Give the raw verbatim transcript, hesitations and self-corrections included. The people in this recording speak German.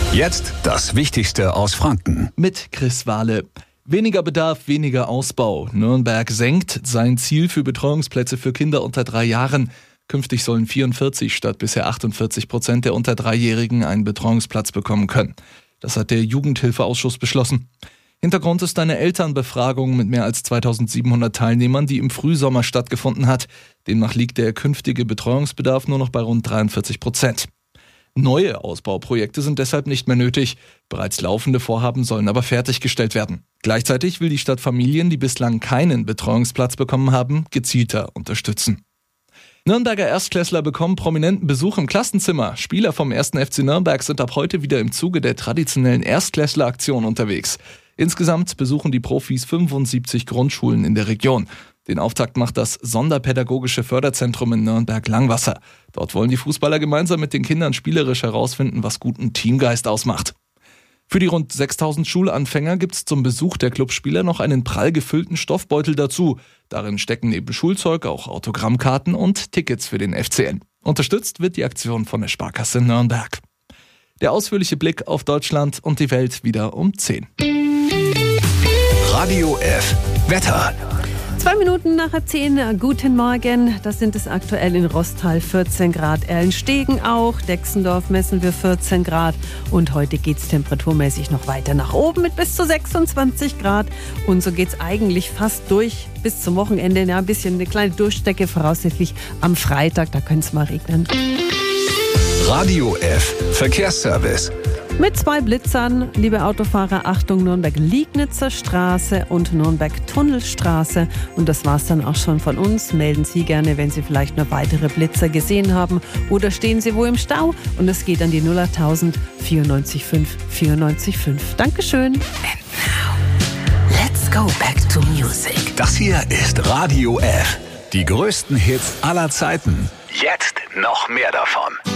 Jetzt das Wichtigste aus Franken. Mit Chris Wahle. Weniger Bedarf, weniger Ausbau. Nürnberg senkt sein Ziel für Betreuungsplätze für Kinder unter drei Jahren. Künftig sollen vierundvierzig statt bisher achtundvierzig Prozent der unter Dreijährigen einen Betreuungsplatz bekommen können. Das hat der Jugendhilfeausschuss beschlossen. Hintergrund ist eine Elternbefragung mit mehr als zweitausendsiebenhundert Teilnehmern, die im Frühsommer stattgefunden hat. Demnach liegt der künftige Betreuungsbedarf nur noch bei rund dreiundvierzig Prozent. Neue Ausbauprojekte sind deshalb nicht mehr nötig. Bereits laufende Vorhaben sollen aber fertiggestellt werden. Gleichzeitig will die Stadt Familien, die bislang keinen Betreuungsplatz bekommen haben, gezielter unterstützen. Nürnberger Erstklässler bekommen prominenten Besuch im Klassenzimmer. Spieler vom ersten F C Nürnberg sind ab heute wieder im Zuge der traditionellen Erstklässler-Aktion unterwegs. Insgesamt besuchen die Profis fünfundsiebzig Grundschulen in der Region. Den Auftakt macht das Sonderpädagogische Förderzentrum in Nürnberg-Langwasser. Dort wollen die Fußballer gemeinsam mit den Kindern spielerisch herausfinden, was guten Teamgeist ausmacht. Für die rund sechstausend Schulanfänger gibt es zum Besuch der Clubspieler noch einen prall gefüllten Stoffbeutel dazu. Darin stecken neben Schulzeug auch Autogrammkarten und Tickets für den F C N. Unterstützt wird die Aktion von der Sparkasse Nürnberg. Der ausführliche Blick auf Deutschland und die Welt wieder um zehn. Radio F. Wetter. Zwei Minuten nach halb zehn, guten Morgen. Das sind es aktuell in Rostal vierzehn Grad, Erlenstegen auch, Dexendorf messen wir vierzehn Grad und heute geht es temperaturmäßig noch weiter nach oben mit bis zu sechsundzwanzig Grad und so geht es eigentlich fast durch bis zum Wochenende. Ja, ein bisschen eine kleine Durchstrecke voraussichtlich am Freitag, da könnte es mal regnen. Radio F. Verkehrsservice. Mit zwei Blitzern, liebe Autofahrer, Achtung, Nürnberg-Liegnitzer Straße und Nürnberg-Tunnelstraße. Und das war's dann auch schon von uns. Melden Sie gerne, wenn Sie vielleicht noch weitere Blitzer gesehen haben oder stehen Sie wo im Stau. Und es geht an die null acht tausend vierundneunzig fünf vierundneunzig fünf. Dankeschön. And now, let's go back to music. Das hier ist Radio F. Die größten Hits aller Zeiten. Jetzt noch mehr davon.